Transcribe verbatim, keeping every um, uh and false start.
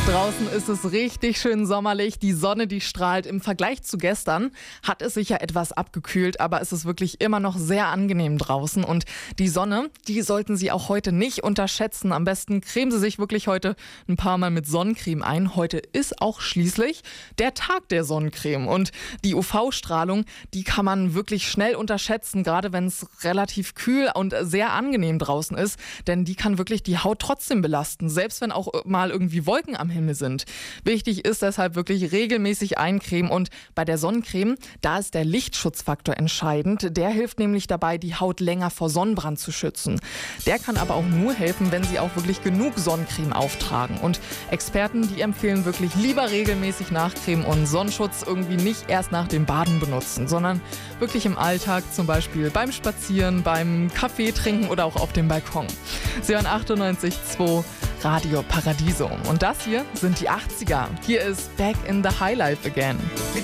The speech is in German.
Draußen ist es richtig schön sommerlich. Die Sonne, die strahlt. Im Vergleich zu gestern hat es sich ja etwas abgekühlt, aber es ist wirklich immer noch sehr angenehm draußen. Und die Sonne, die sollten Sie auch heute nicht unterschätzen. Am besten cremen Sie sich wirklich heute ein paar Mal mit Sonnencreme ein. Heute ist auch schließlich der Tag der Sonnencreme. Und die U V-Strahlung, die kann man wirklich schnell unterschätzen, gerade wenn es relativ kühl und sehr angenehm draußen ist. Denn die kann wirklich die Haut trotzdem belasten, selbst wenn auch mal irgendwie Wolken am Himmel sind. Wichtig ist deshalb wirklich regelmäßig eincremen und bei der Sonnencreme, da ist der Lichtschutzfaktor entscheidend. Der hilft nämlich dabei, die Haut länger vor Sonnenbrand zu schützen. Der kann aber auch nur helfen, wenn Sie auch wirklich genug Sonnencreme auftragen. Und Experten, die empfehlen wirklich lieber regelmäßig nachcremen und Sonnenschutz irgendwie nicht erst nach dem Baden benutzen, sondern wirklich im Alltag, zum Beispiel beim Spazieren, beim Kaffee trinken oder auch auf dem Balkon. Sie hören achtundneunzig Komma zwei Radio Paradiso. Und das hier sind die achtziger. Hier ist Back in the High Life Again.